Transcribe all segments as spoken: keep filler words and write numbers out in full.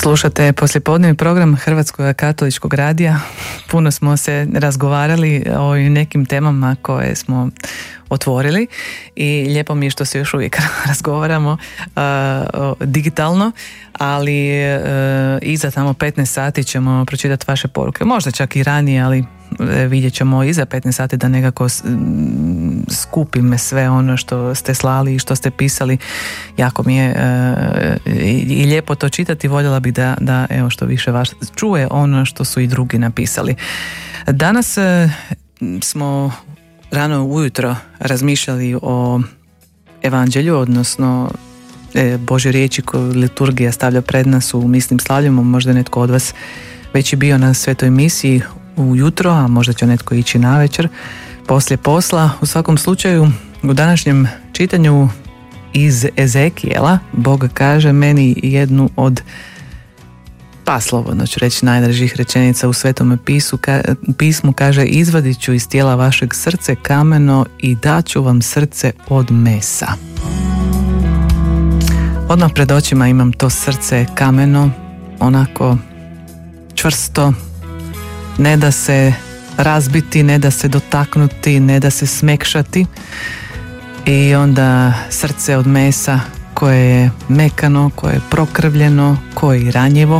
Slušate poslijepodnevni program Hrvatskog katoličkog radija. Puno smo se razgovarali o nekim temama koje smo otvorili i lijepo mi je što se još uvijek razgovaramo uh, digitalno, ali uh, iza tamo petnaest sati ćemo pročitati vaše poruke. Možda čak i ranije, ali vidjet ćemo iza petnaest sati da nekako skupim sve ono što ste slali i što ste pisali. Jako mi je uh, i, i lijepo to čitati. Voljela bih da, da evo što više vas čuje ono što su i drugi napisali. Danas uh, smo rano ujutro razmišljali o evanđelju, odnosno e, Božje riječi koju liturgija stavlja pred nas u mislim slavljima. Možda netko od vas već je bio na svetoj misiji ujutro, a možda će netko ići navečer poslije posla. U svakom slučaju, u današnjem čitanju iz Ezekijela Bog kaže meni jednu od, pa slobodno ću reći, najdražih rečenica u Svetome pisu, ka, pismu, kaže: izvadit ću iz tijela vašeg srce kameno i daću vam srce od mesa. Odmah pred očima imam to srce kameno, onako čvrsto, ne da se razbiti, ne da se dotaknuti, ne da se smekšati, i onda srce od mesa koje je mekano, koje je prokrvljeno, koje je ranjivo.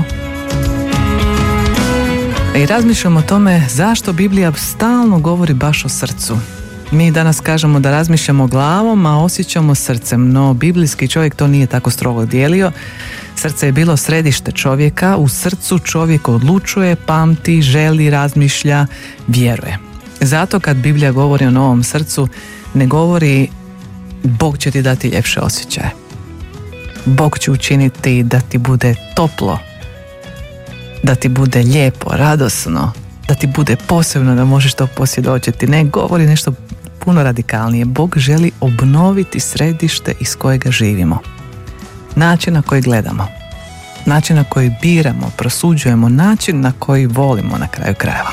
I razmišljam o tome zašto Biblija stalno govori baš o srcu. Mi danas kažemo da razmišljamo glavom, a osjećamo srcem, no biblijski čovjek to nije tako strogo dijelio. Srce je bilo središte čovjeka, u srcu čovjek odlučuje, pamti, želi, razmišlja, vjeruje. Zato kad Biblija govori o novom srcu, ne govori Bog će ti dati ljepše osjećaje. Bog će učiniti da ti bude toplo, da ti bude lijepo, radosno, da ti bude posebno, da možeš to posvjedočiti. Ne, govori nešto puno radikalnije. Bog želi obnoviti središte iz kojega živimo. Način na koji gledamo, način na koji biramo, prosuđujemo, način na koji volimo na kraju krajeva.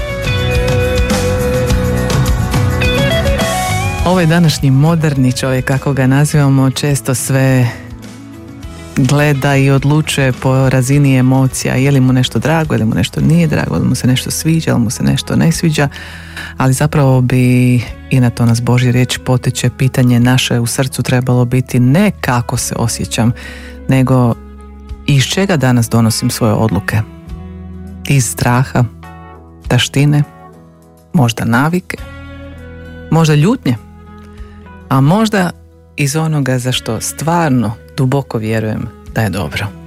Ovaj današnji moderni čovjek, kako ga nazivamo, često sve gleda i odlučuje po razini emocija, je li mu nešto drago, je li mu nešto nije drago, je li mu se nešto sviđa, je li mu se nešto ne sviđa, ali zapravo bi, i na to nas Božja riječ potiče, pitanje naše u srcu trebalo biti ne kako se osjećam, nego iz čega danas donosim svoje odluke. Iz straha, taštine, možda navike, možda ljutnje, a možda iz onoga za što stvarno duboko vjerujem da je dobro.